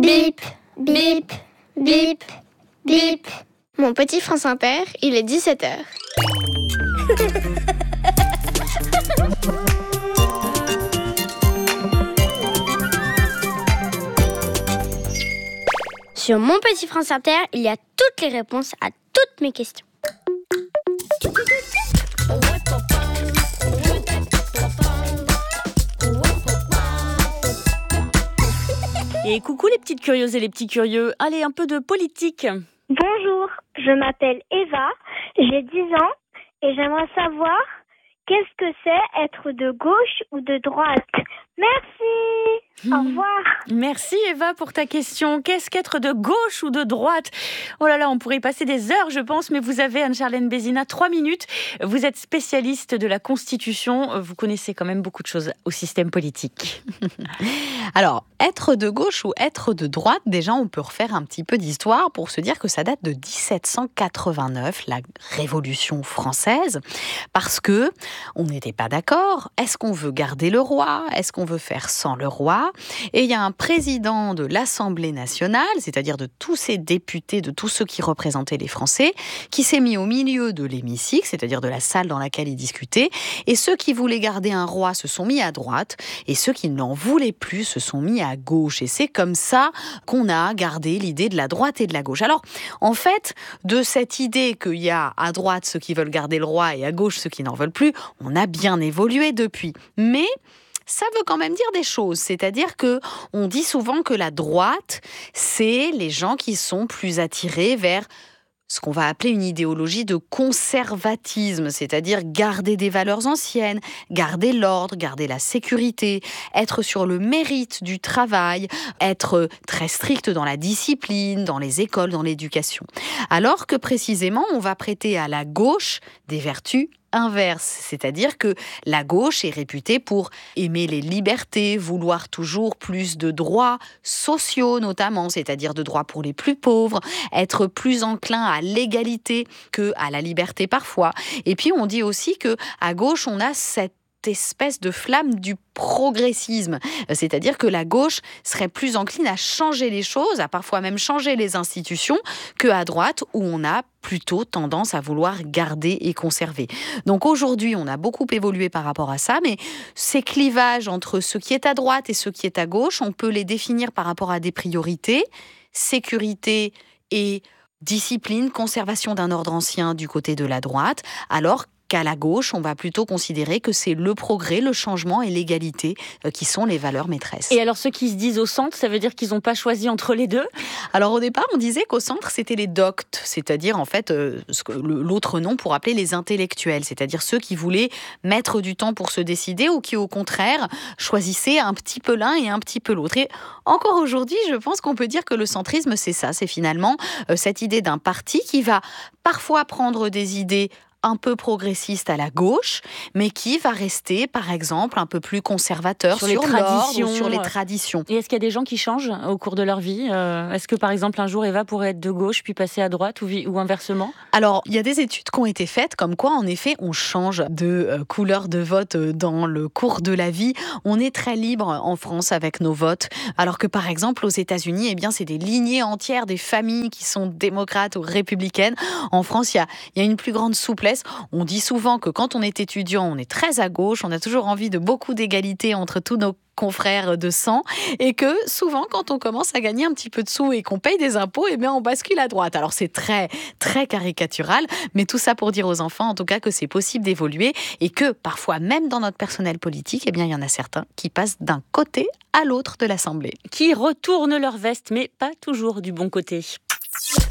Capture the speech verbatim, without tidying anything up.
Bip, bip, bip, bip. Mon petit France Inter, il est dix-sept heures. Sur Mon Petit France Inter, il y a toutes les réponses à toutes mes questions. Et coucou les petites curieuses et les petits curieux. Allez, un peu de politique. Bonjour, je m'appelle Eva, j'ai dix ans et j'aimerais savoir qu'est-ce que c'est être de gauche ou de droite. Merci, mmh. Au revoir. Merci Eva pour ta question. Qu'est-ce qu'être de gauche ou de droite ? Oh là là, on pourrait y passer des heures je pense, mais vous avez Anne-Charlène Bézina, trois minutes. Vous êtes spécialiste de la Constitution, vous connaissez quand même beaucoup de choses au système politique. Alors, être de gauche ou être de droite, déjà on peut refaire un petit peu d'histoire pour se dire que ça date de dix-sept cent quatre-vingt-neuf, la Révolution française, parce que on n'était pas d'accord. Est-ce qu'on veut garder le roi ? Est-ce qu'on veut faire sans le roi ? Et il y a un président de l'Assemblée nationale, c'est-à-dire de tous ces députés, de tous ceux qui représentaient les Français, qui s'est mis au milieu de l'hémicycle, c'est-à-dire de la salle dans laquelle il discutait, et ceux qui voulaient garder un roi se sont mis à droite, et ceux qui n'en voulaient plus se sont mis à gauche. Et c'est comme ça qu'on a gardé l'idée de la droite et de la gauche. Alors, en fait, de cette idée qu'il y a à droite ceux qui veulent garder le roi et à gauche ceux qui n'en veulent plus, on a bien évolué depuis. Mais ça veut quand même dire des choses, c'est-à-dire que on dit souvent que la droite, c'est les gens qui sont plus attirés vers ce qu'on va appeler une idéologie de conservatisme, c'est-à-dire garder des valeurs anciennes, garder l'ordre, garder la sécurité, être sur le mérite du travail, être très strict dans la discipline, dans les écoles, dans l'éducation. Alors que précisément, on va prêter à la gauche des vertus inverse, c'est-à-dire que la gauche est réputée pour aimer les libertés, vouloir toujours plus de droits sociaux notamment, c'est-à-dire de droits pour les plus pauvres, être plus enclin à l'égalité que à la liberté parfois. Et puis on dit aussi que à gauche on a cette espèce de flamme du progressisme, c'est-à-dire que la gauche serait plus encline à changer les choses, à parfois même changer les institutions, que à droite où on a plutôt tendance à vouloir garder et conserver. Donc aujourd'hui, on a beaucoup évolué par rapport à ça, mais ces clivages entre ce qui est à droite et ce qui est à gauche, on peut les définir par rapport à des priorités, sécurité et discipline, conservation d'un ordre ancien du côté de la droite, alors qu'à la gauche, on va plutôt considérer que c'est le progrès, le changement et l'égalité qui sont les valeurs maîtresses. Et alors ceux qui se disent au centre, ça veut dire qu'ils n'ont pas choisi entre les deux ? Alors au départ, on disait qu'au centre, c'était les doctes, c'est-à-dire en fait euh, ce que, l'autre nom pour appeler les intellectuels, c'est-à-dire ceux qui voulaient mettre du temps pour se décider ou qui au contraire choisissaient un petit peu l'un et un petit peu l'autre. Et encore aujourd'hui, je pense qu'on peut dire que le centrisme, c'est ça, c'est finalement euh, cette idée d'un parti qui va parfois prendre des idées un peu progressiste à la gauche, mais qui va rester, par exemple, un peu plus conservateur sur, sur, les, traditions. Ou sur les traditions. Et est-ce qu'il y a des gens qui changent au cours de leur vie ? euh, Est-ce que, par exemple, un jour, Eva pourrait être de gauche, puis passer à droite, ou, ou inversement ? Alors, il y a des études qui ont été faites, comme quoi, en effet, on change de euh, couleur de vote dans le cours de la vie. On est très libre en France avec nos votes, alors que, par exemple, aux États-Unis, eh bien, c'est des lignées entières, des familles qui sont démocrates ou républicaines. En France, il y a, il y a une plus grande souplesse. On dit souvent que quand on est étudiant, on est très à gauche, on a toujours envie de beaucoup d'égalité entre tous nos confrères de sang, et que souvent, quand on commence à gagner un petit peu de sous et qu'on paye des impôts, eh bien, on bascule à droite. Alors, c'est très, très caricatural, mais tout ça pour dire aux enfants, en tout cas, que c'est possible d'évoluer et que, parfois, même dans notre personnel politique, eh bien, il y en a certains qui passent d'un côté à l'autre de l'Assemblée. Qui retournent leur veste, mais pas toujours du bon côté.